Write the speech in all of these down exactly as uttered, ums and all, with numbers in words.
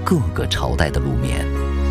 各个朝代的路面。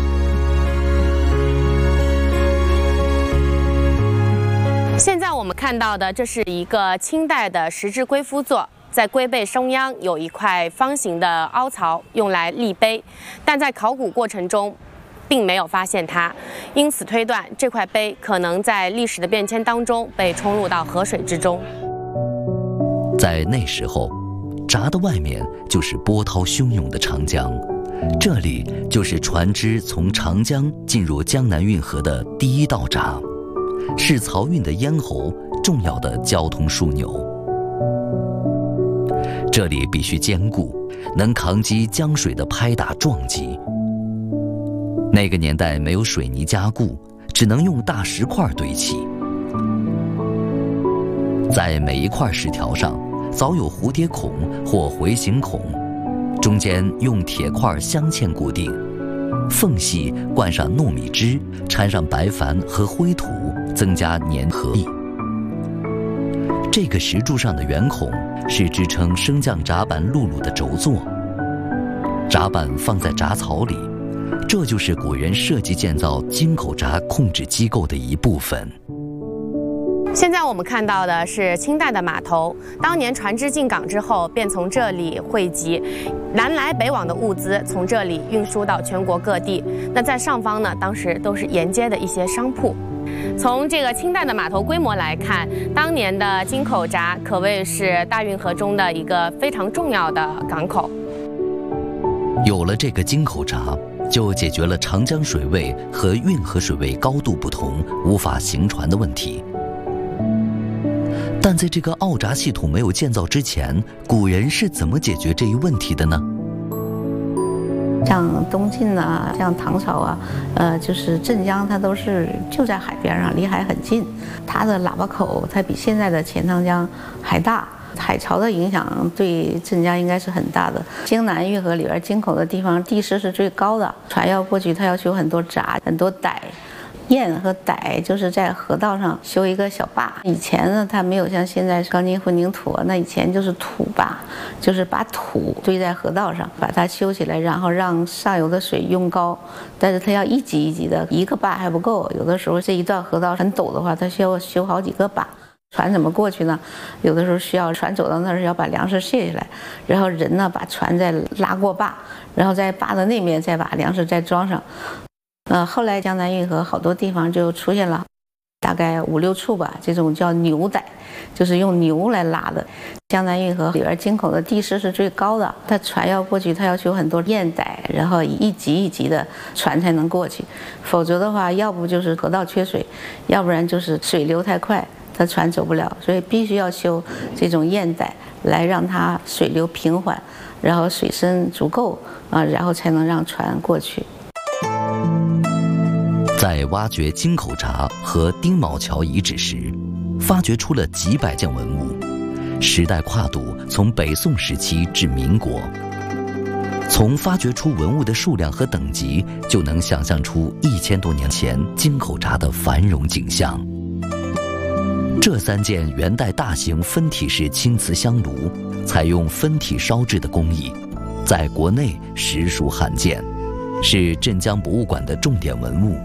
现在我们看到的，这是一个清代的石质龟夫座，在龟背中央有一块方形的凹槽，用来立碑，但在考古过程中并没有发现它，因此推断这块碑可能在历史的变迁当中被冲入到河水之中。 在那时候，闸的外面就是波涛汹涌的长江，这里就是船只从长江进入江南运河的第一道闸，是漕运的咽喉，重要的交通枢纽。这里必须坚固，能扛击江水的拍打撞击。那个年代没有水泥加固，只能用大石块堆砌。在每一块石条上早有蝴蝶孔或回形孔，中间用铁块镶嵌固定，缝隙灌上糯米汁，掺上白矾和灰土，增加粘合力。这个石柱上的圆孔是支撑升降闸板辘轳的轴座，闸板放在闸槽里，这就是古人设计建造京口闸控制机构的一部分。 现在我们看到的是清代的码头，当年船只进港之后，便从这里汇集，南来北往的物资从这里运输到全国各地。那在上方呢，当时都是沿街的一些商铺。从这个清代的码头规模来看，当年的京口闸可谓是大运河中的一个非常重要的港口。 有了这个京口闸，就解决了长江水位和运河水位高度不同，无法行船的问题。但在这个澳闸系统没有建造之前，古人是怎么解决这一问题的呢？ 像东晋啊，像唐朝啊，呃，就是镇江，它都是就在海边上，离海很近。它的喇叭口，它比现在的钱塘江还大。海潮的影响对镇江应该是很大的。京南运河里边京口的地方，地势是最高的，船要过去，它要修很多闸、很多垓。堰和垓就是在河道上修一个小坝。以前呢，它没有像现在钢筋混凝土，那以前就是土坝，就是把土堆在河道上，把它修起来，然后让上游的水用高。但是它要一级一级的，一个坝还不够，有的时候这一段河道很陡的话，它需要修好几个坝。船怎么过去呢？有的时候需要船走到那儿要把粮食卸下来，然后人呢把船再拉过坝，然后在坝的那面再把粮食再装上。呃，后来江南运河好多地方就出现了，大概五六处吧，这种叫牛垓，就是用牛来拉的。江南运河里边京口的地势是最高的，它船要过去，它要修很多堰垓，然后一级一级的船才能过去，否则的话，要不就是河道缺水，要不然就是水流太快，它船走不了，所以必须要修这种堰垓来让它水流平缓，然后水深足够啊，然后才能让船过去。 在挖掘京口闸和丁卯桥遗址时，发掘出了几百件文物，时代跨度从北宋时期至民国。从发掘出文物的数量和等级，就能想象出一千多年前京口闸的繁荣景象。这三件元代大型分体式青瓷香炉，采用分体烧制的工艺，在国内实属罕见，是镇江博物馆的重点文物。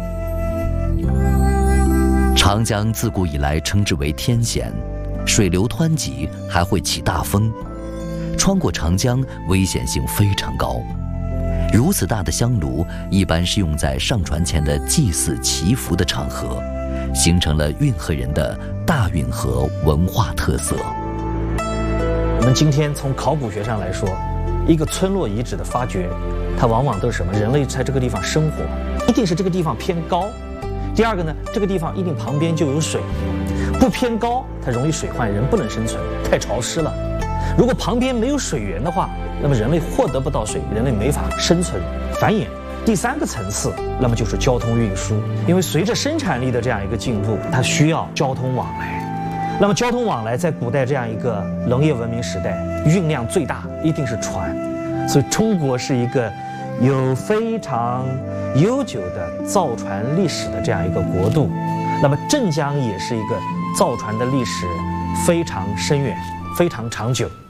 长江自古以来称之为天险，水流湍急，还会起大风，穿过长江危险性非常高。如此大的香炉一般是用在上船前的祭祀祈福的场合，形成了运河人的大运河文化特色。 我们今天从考古学上来说，一个村落遗址的发掘，它往往都是什么？人类在这个地方生活，一定是这个地方偏高。第二个呢，这个地方一定旁边就有水，不偏高，它容易水患，人不能生存，太潮湿了。如果旁边没有水源的话，那么人类获得不到水，人类没法生存繁衍。第三个层次，那么就是交通运输，因为随着生产力的这样一个进步，它需要交通往来。那么交通往来在古代这样一个农业文明时代，运量最大一定是船，所以中国是一个有非常悠久的造船历史的这样一个国度。那么镇江也是一个造船的历史非常深远、非常长久。